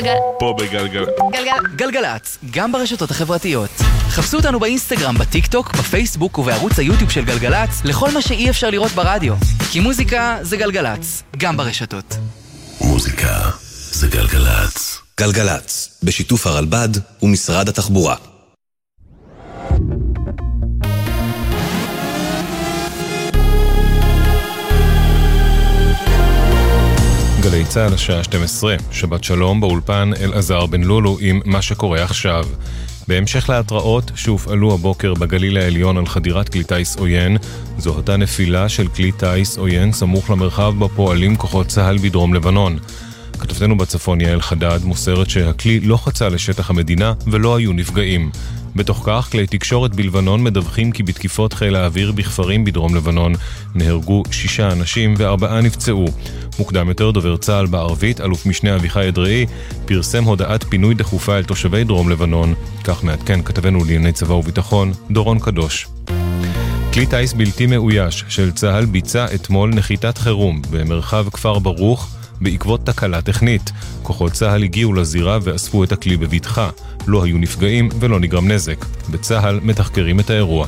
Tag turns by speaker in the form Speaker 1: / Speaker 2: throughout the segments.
Speaker 1: פה בגלגל.
Speaker 2: גלגלצ, גם ברשתות החברתיות. חפשו אותנו באינסטגרם, בטיק טוק, בפייסבוק ובערוץ היוטיוב של גלגלצ לכל מה שאי אפשר לראות ברדיו. כי מוזיקה זה גלגלצ, גם ברשתות.
Speaker 3: מוזיקה זה גלגלצ. גלגלצ, בשיתוף הרלב"ד ומשרד התחבורה.
Speaker 4: גלי צהל השעה 12, שבת שלום באולפן אלעזר בן לולו עם מה שקורה עכשיו. בהמשך להתראות שהופעלו הבוקר בגליל העליון על חדירת כלי טייס עוין, זו הייתה נפילה של כלי טייס עוין סמוך למרחב בפועלים כוחות צהל בדרום לבנון. כתבתנו בצפון יעל חדד מוסרת שהכלי לא חצה לשטח המדינה ולא היו נפגעים. בתוך כך, כלי תקשורת בלבנון מדווחים כי בתקיפות חיל האוויר בכפרים בדרום לבנון נהרגו 6 אנשים ו4 נפצעו. מוקדם יותר דובר צה"ל בערבית, אלוף משנה אביחי אדרעי, פרסם הודעת פינוי דחופה אל תושבי דרום לבנון. כך מעדכן כתבנו לענייני צבא וביטחון, דורון קדוש. כלי טייס בלתי מאויש של צה"ל ביצע אתמול נחיתת חירום במרחב כפר ברוך, בעקבות תקלה טכנית. כוחות צה"ל הגיעו לזירה ואספו את הכלי בבטחה. לא היו נפגעים ולא נגרם נזק. בצה"ל מתחקרים את האירוע.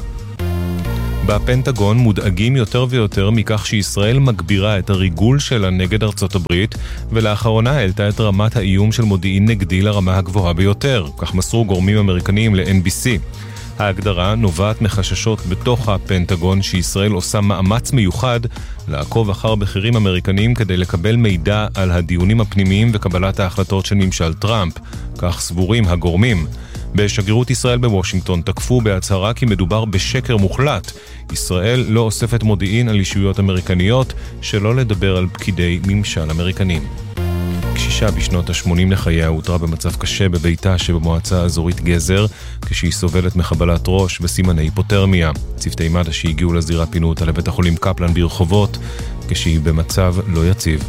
Speaker 4: בפנטגון מודאגים יותר ויותר מכך שישראל מגבירה את הריגול שלה נגד ארצות הברית, ולאחרונה העלתה את רמת האיום של מודיעין נגדי לרמה הגבוהה ביותר. כך מסרו גורמים אמריקניים ל-NBC. ההגדרה נובעת מחששות בתוך הפנטגון שישראל עושה מאמץ מיוחד לעקוב אחר בכירים אמריקנים כדי לקבל מידע על הדיונים הפנימיים וקבלת ההחלטות של ממשל טראמפ. כך סבורים הגורמים. בשגרירות ישראל בוושינגטון תקפו בהצהרה כי מדובר בשקר מוחלט. ישראל לא אוספת מודיעין על אישויות אמריקניות, שלא לדבר על פקידי ממשל אמריקנים. קשישה בשנות ה-80 לחייה הותרה במצב קשה בביתה שבמועצה האזורית גזר, כשהיא סובלת מחבלת ראש וסימני היפותרמיה. צוותי מד"א שהגיעו לזירה פינו אותה לבית החולים קפלן ברחובות, כשהיא במצב לא יציב.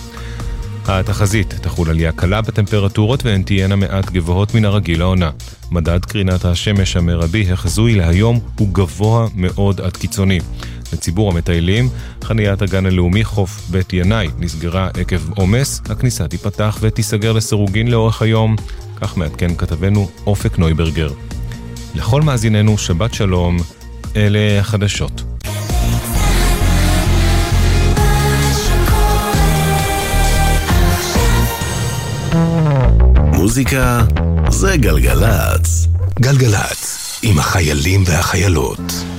Speaker 4: התחזית תחול עלייה קלה בטמפרטורות והן תהיינה מעט גבוהות מן הרגיל לעונה. מדד קרינת השמש המרבי החזוי להיום הוא גבוה מאוד עד קיצוני. לציבור המטיילים, חניית הגן הלאומי חוף בית ינאי נסגרה עקב עומס, הכניסה תיפתח ותיסגר לסירוגין לאורך היום, כך מעדכן כתבנו אופק נויברגר. לכל מאזיננו שבת שלום, אלה החדשות.
Speaker 3: מוזיקה זה גלגלצ. גלגלצ, עם החיילים והחיילות.